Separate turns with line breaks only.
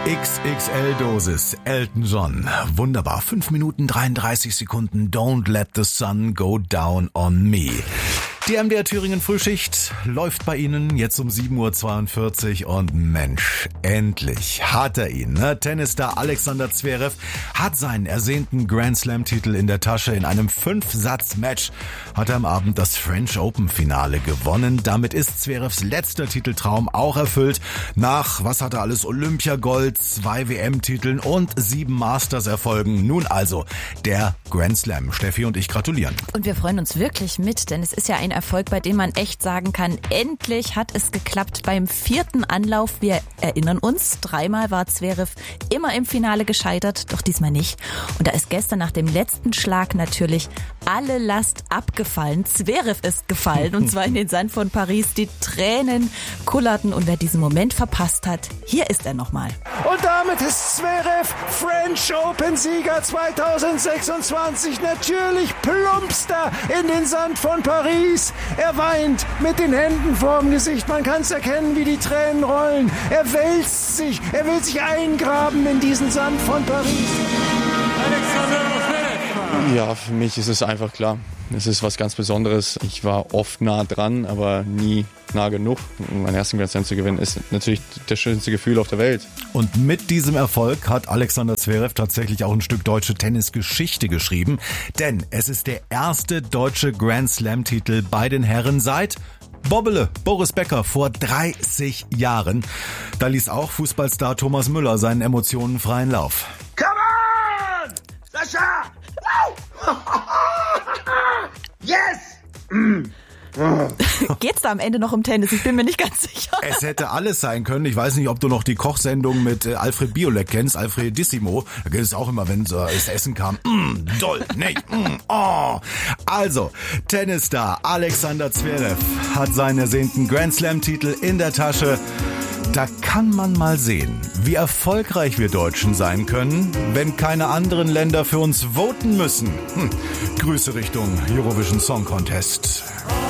XXL-Dosis, Elton John. Wunderbar. 5 Minuten 33 Sekunden. Don't let the sun go down on me. Die MDR Thüringen Frühschicht läuft bei Ihnen jetzt um 7.42 Uhr und Mensch, endlich hat er ihn. Tennisstar Alexander Zverev hat seinen ersehnten Grand Slam-Titel in der Tasche. In einem 5-Satz-Match hat er am Abend das French Open-Finale gewonnen. Damit ist Zverevs letzter Titeltraum auch erfüllt. Nach, was hat er alles, Olympiagold, 2 WM-Titeln und 7 Masters-Erfolgen. Nun also der Grand Slam. Steffi und ich gratulieren.
Und wir freuen uns wirklich mit, denn es ist ja ein Erfolg, bei dem man echt sagen kann, endlich hat es geklappt beim 4. Anlauf. Wir erinnern uns, 3-mal war Zverev immer im Finale gescheitert, doch diesmal nicht. Und da ist gestern nach dem letzten Schlag natürlich alle Last abgefallen. Zverev ist gefallen und zwar in den Sand von Paris. Die Tränen kullerten und wer diesen Moment verpasst hat, hier ist er nochmal.
Und damit ist Zverev French Open Sieger 2026. Natürlich plumpst er in den Sand von Paris. Er weint mit den Händen vorm Gesicht. Man kann es erkennen, wie die Tränen rollen. Er wälzt sich. Er will sich eingraben in diesen Sand von Paris.
Ja, für mich ist es einfach klar. Es ist was ganz Besonderes. Ich war oft nah dran, aber nie nah genug. Meinen ersten Grand Slam zu gewinnen ist natürlich das schönste Gefühl auf der Welt.
Und mit diesem Erfolg hat Alexander Zverev tatsächlich auch ein Stück deutsche Tennisgeschichte geschrieben. Denn es ist der erste deutsche Grand Slam-Titel bei den Herren seit Bobbele, Boris Becker, vor 30 Jahren. Da ließ auch Fußballstar Thomas Müller seinen Emotionen freien Lauf.
Come on! Sascha! Yes!
Geht's da am Ende noch um Tennis? Ich bin mir nicht ganz sicher.
Es hätte alles sein können. Ich weiß nicht, ob du noch die Kochsendung mit Alfred Biolek kennst, Alfredissimo. Da geht es auch immer, wenn das Essen kam. Doll, nee, oh. Also, Tennisstar Alexander Zverev hat seinen ersehnten Grand Slam-Titel in der Tasche. Da kann man mal sehen, wie erfolgreich wir Deutschen sein können, wenn keine anderen Länder für uns voten müssen. Grüße Richtung Eurovision Song Contest.